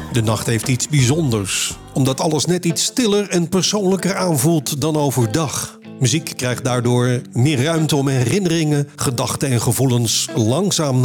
De nacht heeft iets bijzonders, omdat alles net iets stiller en persoonlijker aanvoelt dan overdag. Muziek krijgt daardoor meer ruimte om herinneringen, gedachten en gevoelens langzaam